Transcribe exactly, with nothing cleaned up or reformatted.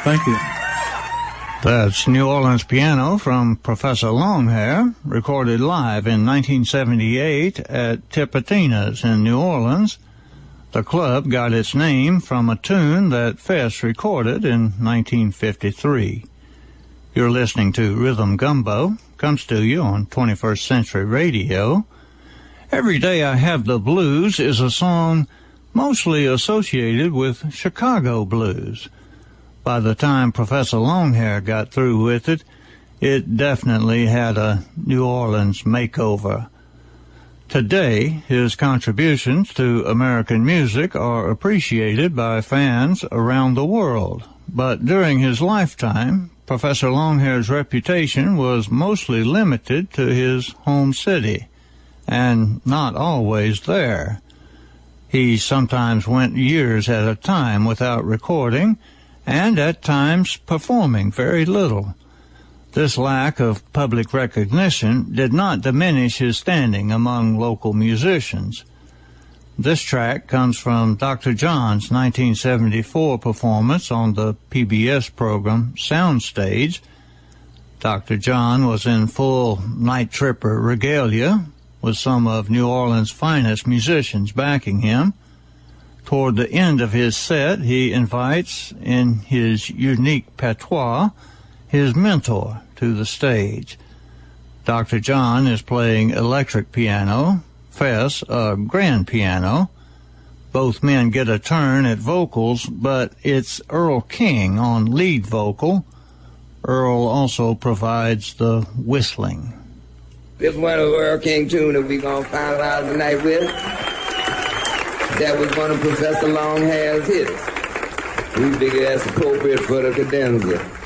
Thank you. That's New Orleans Piano from Professor Longhair, recorded live in nineteen seventy-eight at Tipitina's in New Orleans. The club got its name from a tune that Fess recorded in nineteen fifty-three. You're listening to Rhythm Gumbo, comes to you on twenty-first Century Radio. Every Day I Have the Blues is a song mostly associated with Chicago blues. By the time Professor Longhair got through with it, it definitely had a New Orleans makeover. Today, his contributions to American music are appreciated by fans around the world. But during his lifetime, Professor Longhair's reputation was mostly limited to his home city, and not always there. He sometimes went years at a time without recording, and at times performing very little. This lack of public recognition did not diminish his standing among local musicians. This track comes from Doctor John's nineteen seventy-four performance on the P B S program Soundstage. Doctor John was in full Night Tripper regalia, with some of New Orleans' finest musicians backing him. Toward the end of his set, he invites, in his unique patois, his mentor to the stage. Doctor John is playing electric piano, Fess a grand piano. Both men get a turn at vocals, but it's Earl King on lead vocal. Earl also provides the whistling. This is one of Earl King tunes that we're going to finalize tonight with. That was one of Professor Longhair's hits. We figure that's appropriate for the cadenza.